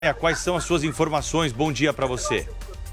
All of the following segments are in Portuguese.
Quais são as suas informações? Bom dia para você.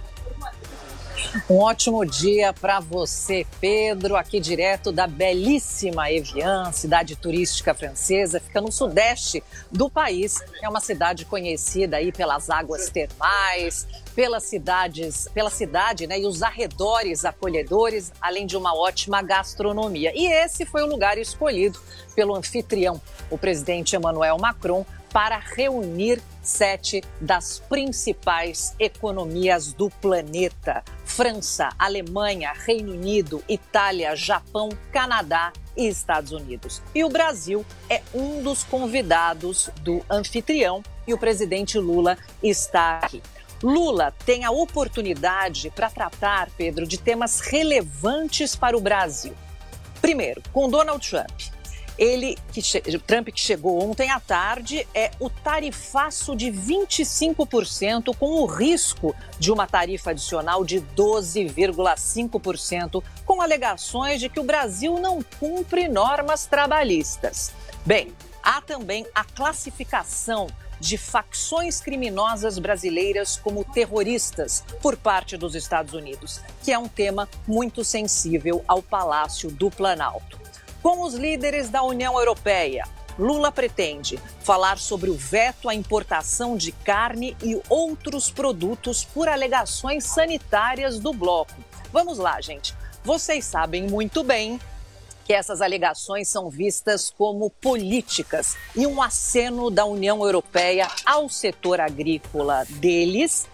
Um ótimo dia para você, Pedro, aqui direto da belíssima Evian, cidade turística francesa, fica no sudeste do país. É uma cidade conhecida aí pelas águas termais, pela cidade, né, e os arredores acolhedores, além de uma ótima gastronomia. E esse foi o lugar escolhido pelo anfitrião, o presidente Emmanuel Macron, para reunir 7 das principais economias do planeta: França, Alemanha, Reino Unido, Itália, Japão, Canadá e Estados Unidos. E o Brasil é um dos convidados do anfitrião e o presidente Lula está aqui. Lula tem a oportunidade para tratar, Pedro, de temas relevantes para o Brasil. Primeiro, com Donald Trump. Trump que chegou ontem à tarde, é o tarifaço de 25% com o risco de uma tarifa adicional de 12,5%, com alegações de que o Brasil não cumpre normas trabalhistas. Bem, há também a classificação de facções criminosas brasileiras como terroristas por parte dos Estados Unidos, que é um tema muito sensível ao Palácio do Planalto. Com os líderes da União Europeia, Lula pretende falar sobre o veto à importação de carne e outros produtos por alegações sanitárias do bloco. Vamos lá, gente. Vocês sabem muito bem que essas alegações são vistas como políticas e um aceno da União Europeia ao setor agrícola deles,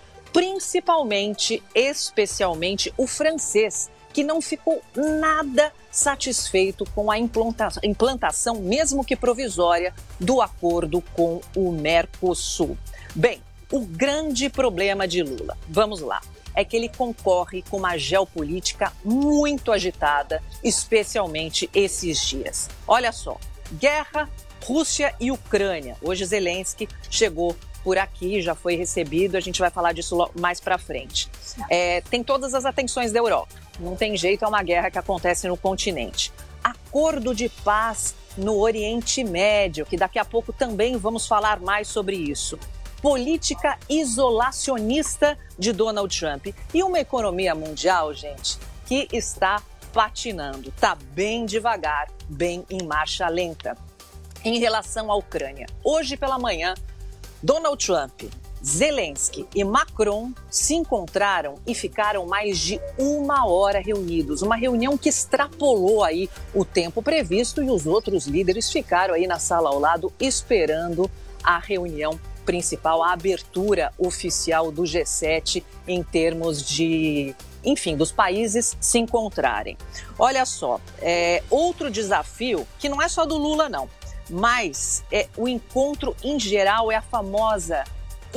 especialmente o francês, que não ficou nada satisfeito com a implantação, mesmo que provisória, do acordo com o Mercosul. Bem, o grande problema de Lula, vamos lá, é que ele concorre com uma geopolítica muito agitada, especialmente esses dias. Olha só, guerra, Rússia e Ucrânia. Hoje Zelensky chegou por aqui, já foi recebido, a gente vai falar disso mais para frente. Tem todas as atenções da Europa. Não tem jeito, é uma guerra que acontece no continente. Acordo de paz no Oriente Médio, que daqui a pouco também vamos falar mais sobre isso. Política isolacionista de Donald Trump. E uma economia mundial, gente, que está patinando. Está bem devagar, bem em marcha lenta. Em relação à Ucrânia, hoje pela manhã, Donald Trump, Zelensky e Macron se encontraram e ficaram mais de 1 hora reunidos. Uma reunião que extrapolou aí o tempo previsto e os outros líderes ficaram aí na sala ao lado esperando a reunião principal, a abertura oficial do G7 em termos de, enfim, dos países se encontrarem. Olha só, outro desafio que não é só do Lula, não, mas o encontro em geral é a famosa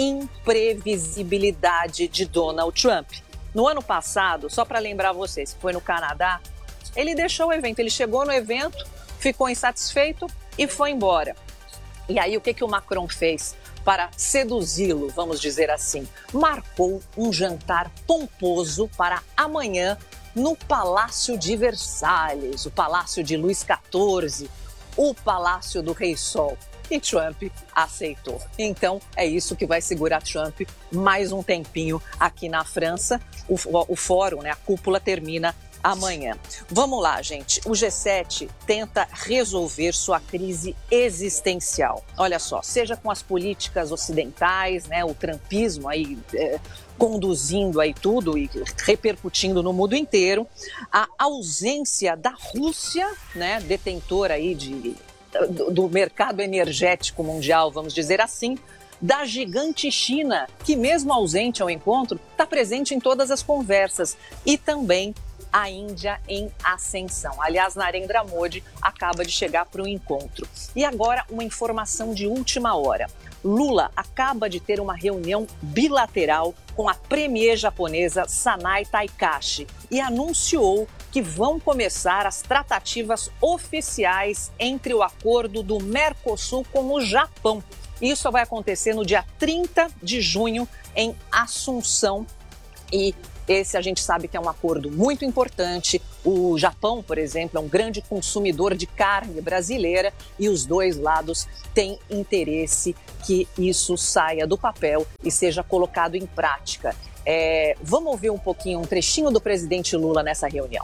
imprevisibilidade de Donald Trump. No ano passado, só para lembrar vocês, foi no Canadá, ele deixou o evento, ele chegou no evento, ficou insatisfeito e foi embora. E aí o que o Macron fez para seduzi-lo, vamos dizer assim? Marcou um jantar pomposo para amanhã no Palácio de Versalhes, o Palácio de Luís XIV, o Palácio do Rei Sol. E Trump aceitou. Então, é isso que vai segurar Trump mais um tempinho aqui na França. O fórum, né, a cúpula, termina amanhã. Vamos lá, gente. O G7 tenta resolver sua crise existencial. Olha só, seja com as políticas ocidentais, né, o trumpismo aí conduzindo aí tudo e repercutindo no mundo inteiro, a ausência da Rússia, né, detentora aí do mercado energético mundial, vamos dizer assim, da gigante China, que mesmo ausente ao encontro, está presente em todas as conversas, e também a Índia em ascensão. Aliás, Narendra Modi acaba de chegar para o encontro. E agora, uma informação de última hora. Lula acaba de ter uma reunião bilateral com a premier japonesa Sanai Takahashi e anunciou que vão começar as tratativas oficiais entre o acordo do Mercosul com o Japão. Isso vai acontecer no dia 30 de junho em Assunção e Esse a gente sabe que é um acordo muito importante. O Japão, por exemplo, é um grande consumidor de carne brasileira e os dois lados têm interesse que isso saia do papel e seja colocado em prática. Vamos ouvir um pouquinho, um trechinho do presidente Lula nessa reunião.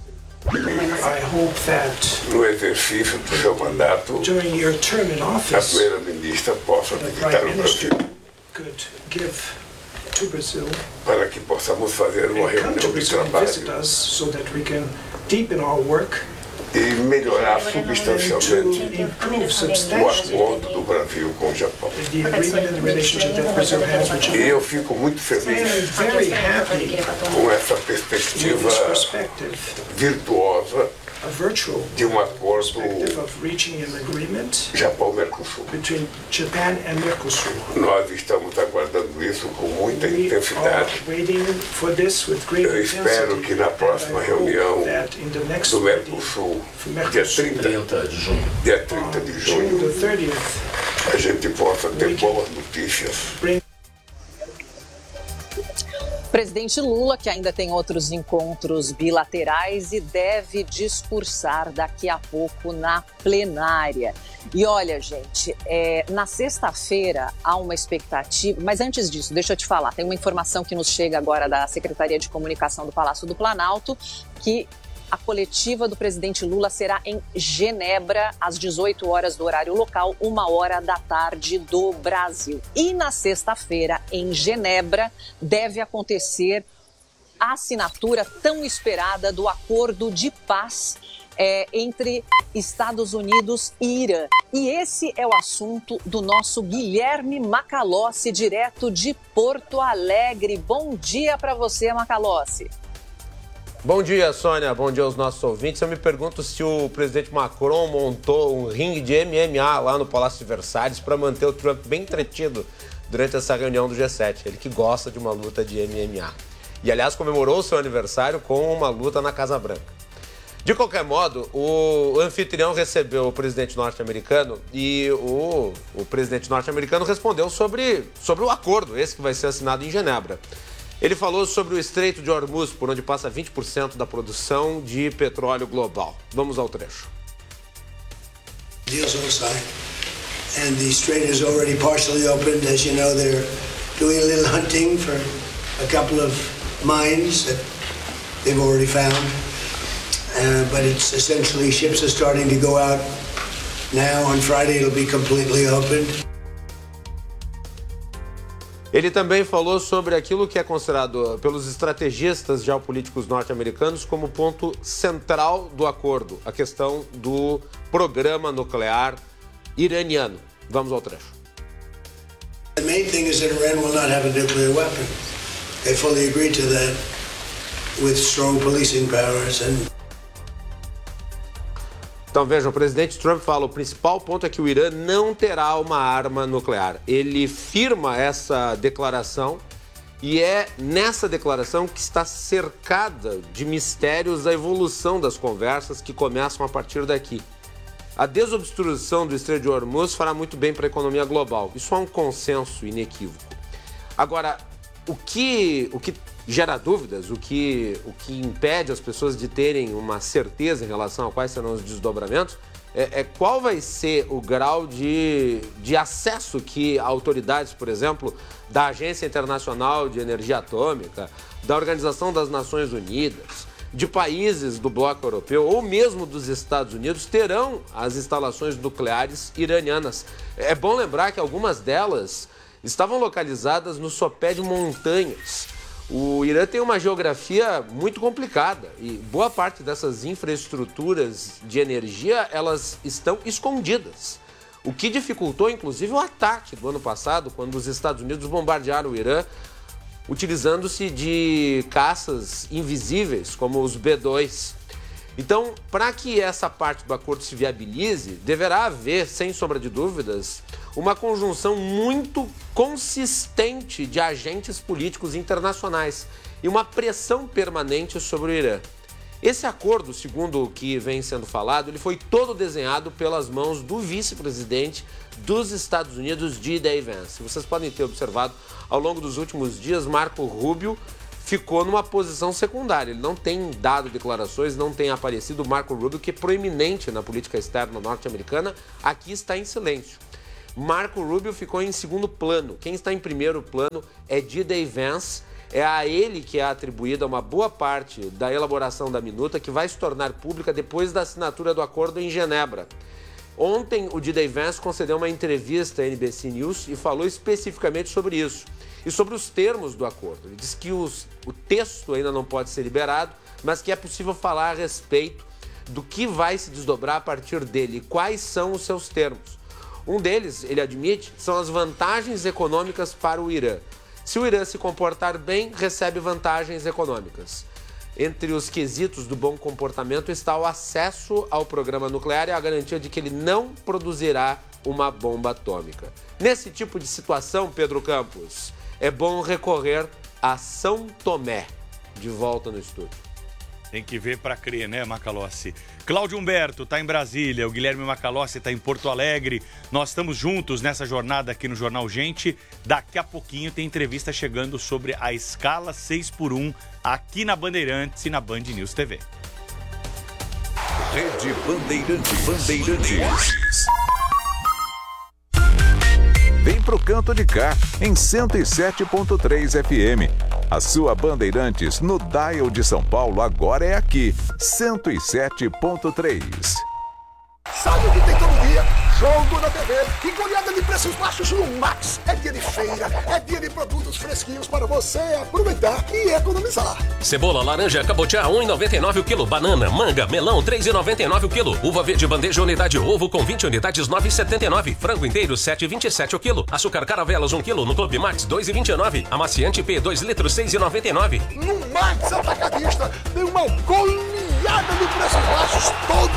No exercício do seu mandato, a primeira-ministra possa visitar o Brasil para que possamos fazer uma reunião de trabalho e melhorar substancialmente o acordo do Brasil com o Japão. E eu fico muito feliz com essa perspectiva virtuosa de um acordo Japão-Mercosul. Nós estamos aguardando isso com muita intensidade. Eu espero que na próxima reunião do Mercosul, dia 30 de junho, a gente possa ter boas notícias. Presidente Lula, que ainda tem outros encontros bilaterais e deve discursar daqui a pouco na plenária. E olha, gente, na sexta-feira há uma expectativa, mas antes disso, deixa eu te falar, tem uma informação que nos chega agora da Secretaria de Comunicação do Palácio do Planalto, que a coletiva do presidente Lula será em Genebra, às 18 horas do horário local, 1h da tarde do Brasil. E na sexta-feira, em Genebra, deve acontecer a assinatura tão esperada do acordo de paz entre Estados Unidos e Irã. E esse é o assunto do nosso Guilherme Macalossi, direto de Porto Alegre. Bom dia para você, Macalossi. Bom dia, Sônia. Bom dia aos nossos ouvintes. Eu me pergunto se o presidente Macron montou um ringue de MMA lá no Palácio de Versalhes para manter o Trump bem entretido durante essa reunião do G7. Ele que gosta de uma luta de MMA. E, aliás, comemorou seu aniversário com uma luta na Casa Branca. De qualquer modo, o anfitrião recebeu o presidente norte-americano e o presidente norte-americano respondeu sobre o acordo, esse que vai ser assinado em Genebra. Ele falou sobre o Estreito de Hormuz, por onde passa 20% da produção de petróleo global. Vamos ao trecho. Deals all signed, and the strait is already partially opened. As you know, they're doing a little hunting for a couple of mines that they've already found, but it's essentially ships are starting to go out now. On Friday, it'll be completely opened. Ele também falou sobre aquilo que é considerado pelos estrategistas geopolíticos norte-americanos como ponto central do acordo, a questão do programa nuclear iraniano. Vamos ao trecho. The main thing is that Iran will not have a nuclear weapon. They fully agreed to that with strong policing powers and Então, veja, o presidente Trump fala, o principal ponto é que o Irã não terá uma arma nuclear. Ele firma essa declaração e é nessa declaração que está cercada de mistérios a evolução das conversas que começam a partir daqui. A desobstrução do Estreito de Hormuz fará muito bem para a economia global. Isso é um consenso inequívoco. Agora, o que gera dúvidas, o que impede as pessoas de terem uma certeza em relação a quais serão os desdobramentos, é qual vai ser o grau de acesso que autoridades, por exemplo, da Agência Internacional de Energia Atômica, da Organização das Nações Unidas, de países do bloco europeu ou mesmo dos Estados Unidos terão às instalações nucleares iranianas. É bom lembrar que algumas delas estavam localizadas no sopé de montanhas. O Irã tem uma geografia muito complicada e boa parte dessas infraestruturas de energia, elas estão escondidas. O que dificultou, inclusive, o ataque do ano passado, quando os Estados Unidos bombardearam o Irã, utilizando-se de caças invisíveis, como os B-2. Então, para que essa parte do acordo se viabilize, deverá haver, sem sombra de dúvidas, uma conjunção muito consistente de agentes políticos internacionais e uma pressão permanente sobre o Irã. Esse acordo, segundo o que vem sendo falado, ele foi todo desenhado pelas mãos do vice-presidente dos Estados Unidos, D. Vance. Vocês podem ter observado ao longo dos últimos dias, Marco Rubio ficou numa posição secundária. Ele não tem dado declarações, não tem aparecido. O Marco Rubio, que é proeminente na política externa norte-americana, aqui está em silêncio. Marco Rubio ficou em segundo plano. Quem está em primeiro plano é D.J. Vance. É a ele que é atribuída uma boa parte da elaboração da minuta, que vai se tornar pública depois da assinatura do acordo em Genebra. Ontem, o D.J. Vance concedeu uma entrevista à NBC News e falou especificamente sobre isso e sobre os termos do acordo. Ele disse que o texto ainda não pode ser liberado, mas que é possível falar a respeito do que vai se desdobrar a partir dele e quais são os seus termos. Um deles, ele admite, são as vantagens econômicas para o Irã. Se o Irã se comportar bem, recebe vantagens econômicas. Entre os quesitos do bom comportamento está o acesso ao programa nuclear e a garantia de que ele não produzirá uma bomba atômica. Nesse tipo de situação, Pedro Campos, é bom recorrer a São Tomé. De volta no estúdio. Tem que ver para crer, né, Macalossi? Cláudio Humberto está em Brasília, o Guilherme Macalossi está em Porto Alegre. Nós estamos juntos nessa jornada aqui no Jornal Gente. Daqui a pouquinho tem entrevista chegando sobre a escala 6x1 aqui na Bandeirantes e na Band News TV. Rede Bandeirantes. Vem pro canto de cá, em 107.3 FM. A sua Bandeirantes no dial de São Paulo agora é aqui, 107.3. Sabe o que tem todo dia? Jogo na TV e goleada de preços baixos no Max. É dia de feira, é dia de produtos fresquinhos para você aproveitar e economizar. Cebola, laranja, cabotiá, 1,99 o quilo. Banana, manga, melão, 3,99 o quilo. Uva verde, bandeja, unidade ovo com 20 unidades, 9,79. Frango inteiro, 7,27 o quilo. Açúcar caravelas, 1 quilo. No Clube Max, 2,29. Amaciante P, 2 litros, 6,99. No Max Atacadista tem uma goleada de preços baixos todos